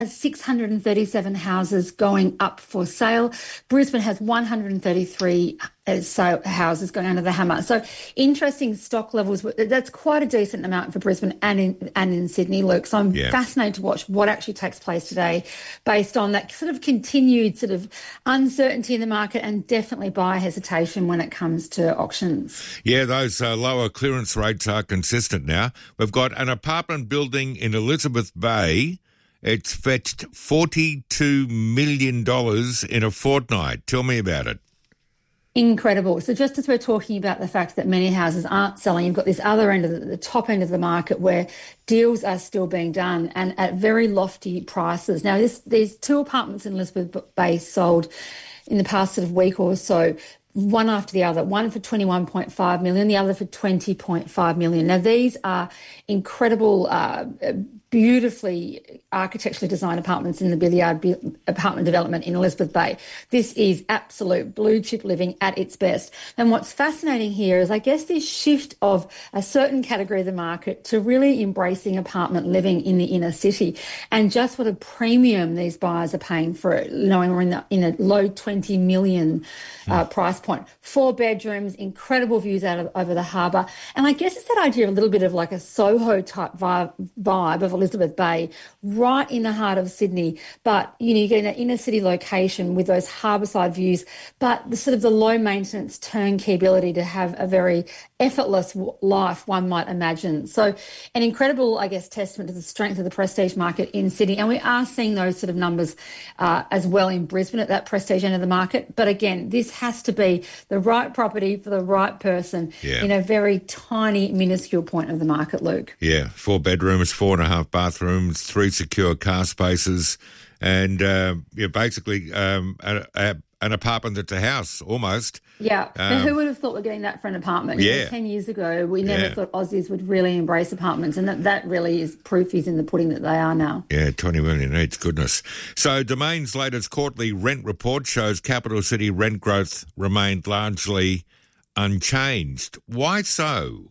637 houses going up for sale. Brisbane has 133 houses going under the hammer. So interesting stock levels. That's quite a decent amount for Brisbane and in Sydney, Luke. So I'm fascinated to watch what actually takes place today based on that sort of continued sort of uncertainty in the market and definitely buyer hesitation when it comes to auctions. Yeah, those lower clearance rates are consistent now. We've got an apartment building in Elizabeth Bay. It's fetched $42 million in a fortnight. Tell me about it. Incredible. So just as we're talking about the fact that many houses aren't selling, you've got this other end of the top end of the market where deals are still being done and at very lofty prices. Now, these two apartments in Elizabeth Bay sold in the past sort of week or so, one after the other, one for $21.5 million, the other for $20.5 million. Now, these are incredible, beautifully architecturally designed apartments in the Billiard apartment development in Elizabeth Bay. This is absolute blue chip living at its best. And what's fascinating here is, I guess, this shift of a certain category of the market to really embracing apartment living in the inner city, and just what a premium these buyers are paying for it, knowing we're in a low 20 million price point. 4 bedrooms, incredible views out over the harbour. And I guess it's that idea of a little bit of like a Soho type vibe of Elizabeth Bay, right in the heart of Sydney. But, you know, you get in that inner city location with those harbourside views, but the sort of the low maintenance turnkey ability to have a very effortless life, one might imagine. So an incredible, I guess, testament to the strength of the prestige market in Sydney. And we are seeing those sort of numbers as well in Brisbane at that prestige end of the market. But again, this has to be the right property for the right person in a very tiny, minuscule point of the market, Luke. Yeah, 4 bedrooms, 4.5 bathrooms, 3 secure car spaces, and basically an apartment that's a house, almost. Yeah. Now, who would have thought we're getting that for an apartment? Yeah. You know, 10 years ago, we never thought Aussies would really embrace apartments, and that really is proof is in the pudding that they are now. Yeah, 20 million each, goodness. So Domain's latest quarterly rent report shows capital city rent growth remained largely unchanged. Why so?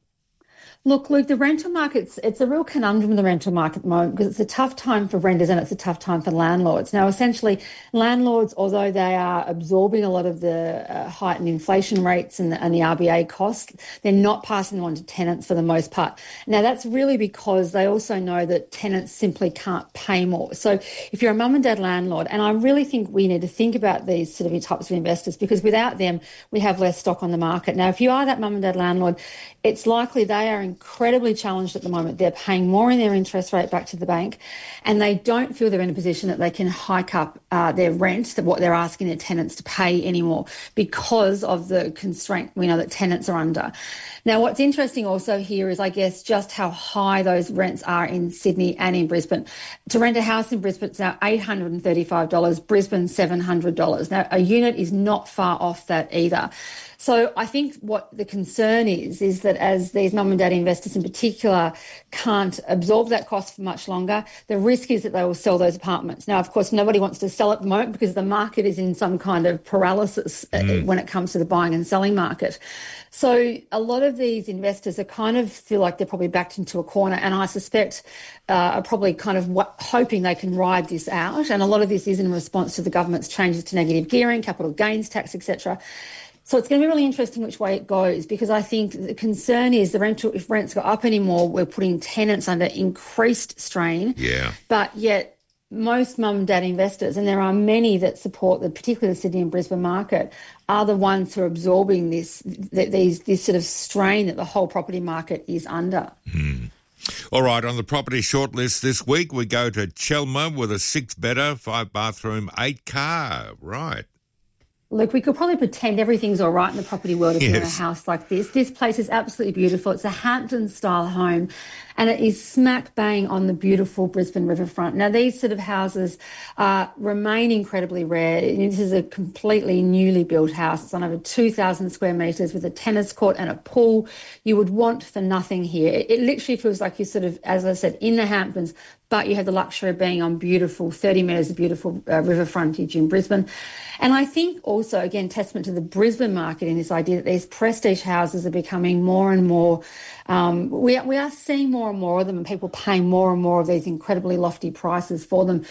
Look, Luke, the rental market's, it's a real conundrum in the rental market at the moment because it's a tough time for renters and it's a tough time for landlords. Now, essentially, landlords, although they are absorbing a lot of the heightened inflation rates and the RBA costs, they're not passing them on to tenants for the most part. Now, that's really because they also know that tenants simply can't pay more. So if you're a mum and dad landlord, and I really think we need to think about these sort of types of investors because without them, we have less stock on the market. Now, if you are that mum and dad landlord, it's likely they are incredibly challenged at the moment. They're paying more in their interest rate back to the bank, and they don't feel they're in a position that they can hike up their rent, what they're asking their tenants to pay anymore because of the constraint we know that tenants are under. Now, what's interesting also here is, I guess, just how high those rents are in Sydney and in Brisbane. To rent a house in Brisbane, it's now $835, Brisbane $700. Now, a unit is not far off that either. So I think what the concern is that as these mum and dad investors in particular can't absorb that cost for much longer, the risk is that they will sell those apartments. Now, of course, nobody wants to sell at the moment because the market is in some kind of paralysis when it comes to the buying and selling market. So a lot of these investors are kind of feel like they're probably backed into a corner, and I suspect are probably kind of hoping they can ride this out. And a lot of this is in response to the government's changes to negative gearing, capital gains tax, etc. So it's going to be really interesting which way it goes, because I think the concern is if rents go up anymore, we're putting tenants under increased strain. Yeah. But yet most mum and dad investors, and there are many that support particularly the Sydney and Brisbane market, are the ones who are absorbing this sort of strain that the whole property market is under. All right, on the property shortlist this week, we go to Chelmer with a 6-bedder, 5-bathroom, 8-car. Right. Look, we could probably pretend everything's all right in the property world if you're in a house like this. This place is absolutely beautiful. It's a Hampton-style home, and it is smack bang on the beautiful Brisbane riverfront. Now, these sort of houses remain incredibly rare. This is a completely newly built house. It's on over 2,000 square metres with a tennis court and a pool. You would want for nothing here. It literally feels like you're sort of, as I said, in the Hamptons, but you have the luxury of being on beautiful 30 metres of beautiful river frontage in Brisbane. And I think also, again, testament to the Brisbane market in this idea that these prestige houses are becoming more and more, we are seeing more more and more of them and people paying more and more of these incredibly lofty prices for them,